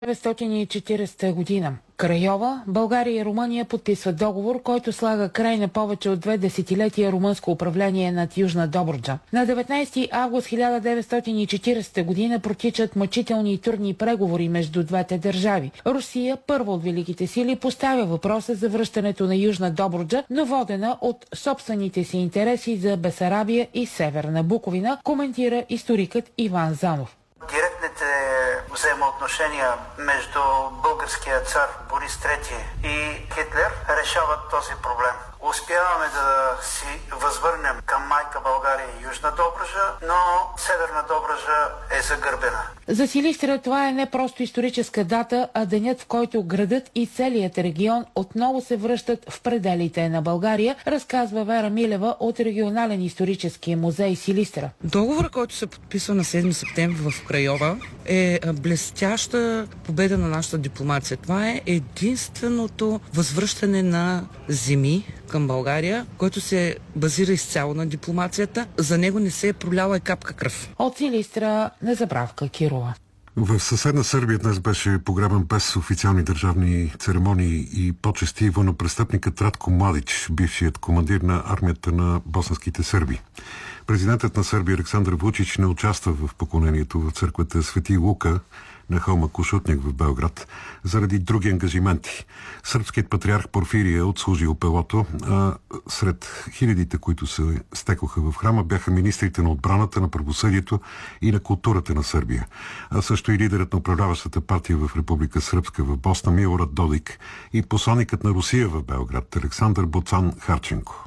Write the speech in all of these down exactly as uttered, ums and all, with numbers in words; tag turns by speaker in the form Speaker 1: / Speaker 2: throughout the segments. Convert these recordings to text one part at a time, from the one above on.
Speaker 1: деветстотин и четиридесета година. Крайова, България и Румъния подписват договор, който слага край на повече от две десетилетия румънско управление над Южна Добруджа. На деветнайсети август хиляда деветстотин и четиридесета година протичат мъчителни и трудни преговори между двете държави. Русия, първа от великите сили, поставя въпроса за връщането на Южна Добруджа, но водена от собствените си интереси за Бесарабия и Северна Буковина, коментира историкът Иван Занов.
Speaker 2: Директните взаимоотношения между българския цар Борис трети и Хитлер решават този проблем. Успяваме да си възвърнем към майка България и Южна Добруджа, но Северна Добруджа е загърбена.
Speaker 1: За Силистра това е не просто историческа дата, а денят, в който градът и целият регион отново се връщат в пределите на България, разказва Вера Милева от Регионален исторически музей Силистра.
Speaker 3: Договор, който се подписва на седми септември в Крайова, е блестяща победа на нашата дипломация. Това е единственото възвръщане на земи към България, който се базира изцяло на дипломацията. За него не се е проляла и капка кръв.
Speaker 1: От Силистра Незабравка Кирова.
Speaker 4: В съседна Сърбия днес беше погребан без официални държавни церемонии и почести военнопрестъпникът Ратко Младич, бившият командир на армията на босненските сърби. Президентът на Сърбия Александър Вучич не участва в поклонението в църквата Свети Лука на холма Кошутняк в Белград заради други ангажименти. Сръбският патриарх Порфирий е отслужил пелото, а сред хилядите, които се стекоха в храма, бяха министрите на отбраната, на правосъдието и на културата на Сърбия, а също и лидерът на управляващата партия в Република Сръбска в Босна Милорад Додик и посланикът на Русия в Белград Александър Боцан Харченко.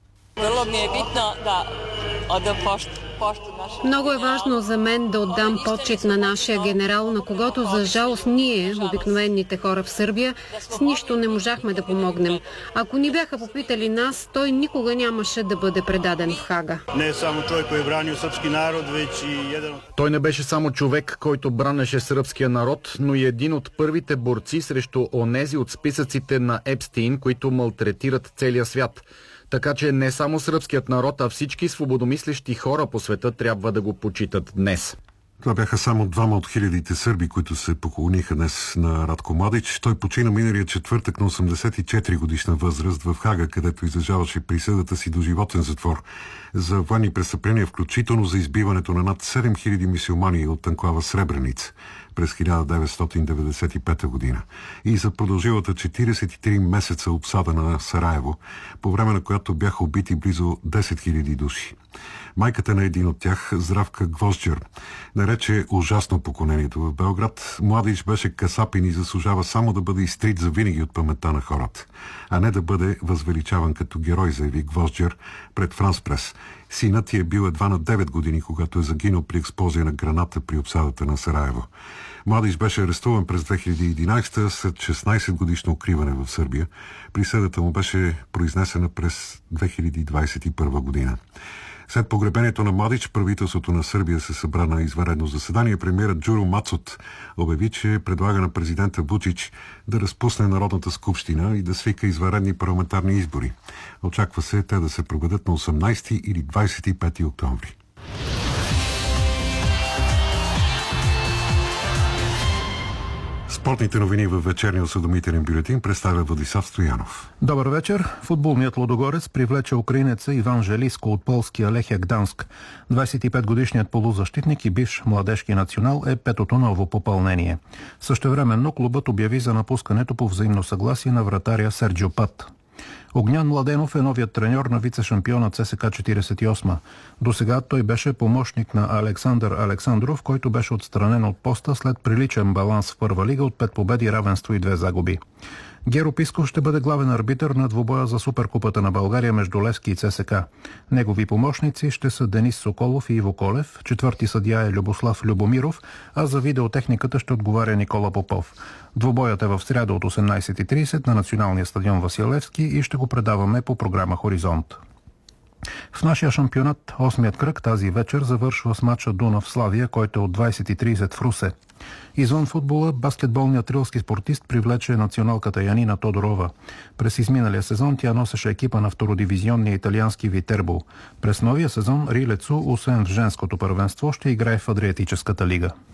Speaker 5: Много е важно за мен да отдам почет на нашия генерал, на когото за жалост ние, обикновените хора в Сърбия, с нищо не можахме да помогнем. Ако ни бяха попитали нас, той никога нямаше да бъде предаден в Хага.
Speaker 6: Не е само човек, който е бранил сръбски народ, вече и един...
Speaker 7: Той не беше само човек, който бранеше сръбския народ, но и един от първите борци срещу онези от списъците на Епстейн, които малтретират целия свят. Така че не само сръбският народ, а всички свободомислещи хора по света трябва да го почитат днес.
Speaker 4: Това бяха само двама от хилядите сърби, които се поклониха днес на Ратко Младич. Той почина миналия четвъртък на осемдесет и четири годишна възраст в Хага, където излежаваше присъдата си до животен затвор за военни престъпления, включително за избиването на над седем хиляди мюсюлмани от анклава Сребреница през хиляда деветстотин деветдесет и пета година и за продължилата четиридесет и три месеца обсада на Сараево, по време на която бяха убити близо десет хиляди души. Майката на един от тях, Здравка Гвозджер, нарече ужасно поклонението в Белград. Младич беше касапин и заслужава само да бъде изтрит завинаги от паметта на хората, а не да бъде възвеличаван като герой, заяви Гвозджер пред Франс Прес. Синът ти е бил едва на девет години, когато е загинал при експлозия на граната при обсадата на Сараево. Младич беше арестуван през две хиляди и единайсета след шестнайсет годишно укриване в Сърбия. Присъдата му беше произнесена през две хиляди двайсет и първа година. След погребението на Младич, правителството на Сърбия се събра на извънредно заседание. Премиерът Джуро Мацут обяви, че предлага на президента Вучич да разпусне Народната skupština и да свика извънредни парламентарни избори. Очаква се те да се проведат на осемнайсети или двайсет и пети октомври. Спортните новини във вечерния осведомителен бюлетин представя Владислав Стоянов.
Speaker 8: Добър вечер. Футболният лудогорец привлече украинеца Иван Желиско от полския Лехия Гданск. двайсет и пет годишният полузащитник и бивш младежки национал е петото ново попълнение. Същевременно клубът обяви за напускането по взаимно съгласие на вратаря Серджио Пат. Огнян Младенов е новият треньор на вице-шампиона ЦСКА четирийсет и осма. До сега той беше помощник на Александър Александров, който беше отстранен от поста след приличен баланс в първа лига от пет победи, равенство и две загуби. Геро Писков ще бъде главен арбитър на двубоя за Суперкупата на България между Левски и ЦСКА. Негови помощници ще са Денис Соколов и Иво Колев, четвърти съдия е Любослав Любомиров, а за видеотехниката ще отговаря Никола Попов. Двубоят е в сряда от осемнайсет и трийсет на националния стадион Васил Левски и ще го предаваме по програма Хоризонт. В нашия шампионат осмият кръг тази вечер завършва с мача Дунав Славия, който е от двайсет и трийсет в Русе. Извън футбола, баскетболният рилски спортист привлече националката Янина Тодорова. През изминалия сезон тя носеше екипа на втородивизионния италиански Витербо. През новия сезон Рилецо, освен в женското първенство, ще играе в Адриатическата лига.